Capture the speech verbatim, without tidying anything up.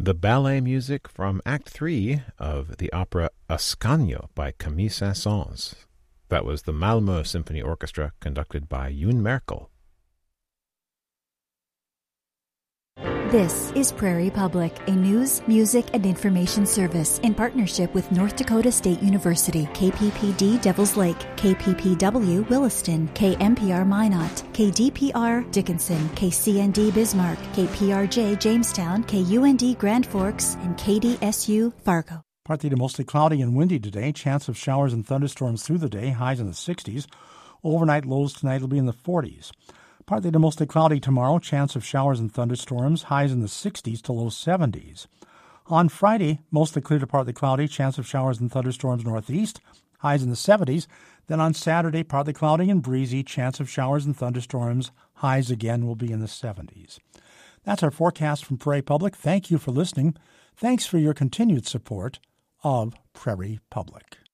the ballet music from Act three of the opera Ascanio by Camille Saint-Saëns. That was the Malmö Symphony Orchestra, conducted by Yoon Merkel. This is Prairie Public, a news, music, and information service in partnership with North Dakota State University, K P P D Devils Lake, K P P W Williston, K M P R Minot, K D P R Dickinson, K C N D Bismarck, K P R J Jamestown, K U N D Grand Forks, and K D S U Fargo. Partly to mostly cloudy and windy today. Chance of showers and thunderstorms through the day, highs in the sixties. Overnight lows tonight will be in the forties. Partly to mostly cloudy tomorrow, chance of showers and thunderstorms, highs in the sixties to low seventies. On Friday, mostly clear to partly cloudy, chance of showers and thunderstorms northeast, highs in the seventies. Then on Saturday, partly cloudy and breezy, chance of showers and thunderstorms, highs again will be in the seventies. That's our forecast from Prairie Public. Thank you for listening. Thanks for your continued support of Prairie Public.